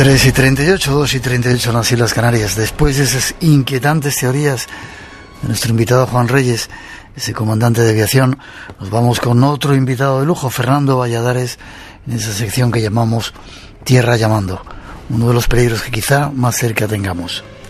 3:38, 2:38 en las Islas Canarias. Después de esas inquietantes teorías de nuestro invitado Juan Reyes, ese comandante de aviación, nos vamos con otro invitado de lujo, Fernando Valladares, en esa sección que llamamos Tierra Llamando, uno de los peligros que quizá más cerca tengamos.